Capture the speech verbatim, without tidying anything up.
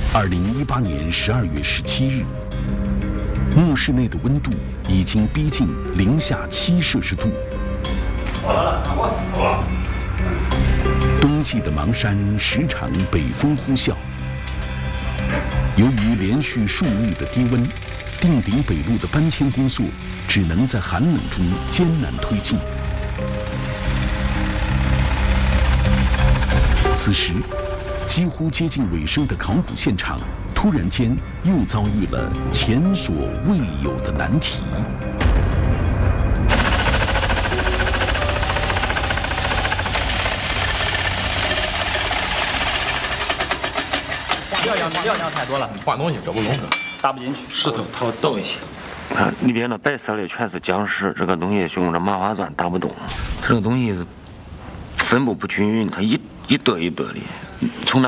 二零一八年十二月十七日，墓室内的温度已经逼近零下七摄氏度。冬季的邙山时常北风呼啸，由于连续数日的低温，定鼎北路的搬迁工作只能在寒冷中艰难推进。此时，几乎接近尾声的考古现场，突然间又遭遇了前所未有的难题。 料量料量太多了， 换东西这不容易， 搭不进去。 石头它抖一些。 啊，里边的白色的全是僵尸，这个东西用这麻花钻打不动，这个东西是分布不均匀，它一一垛一垛的，从那。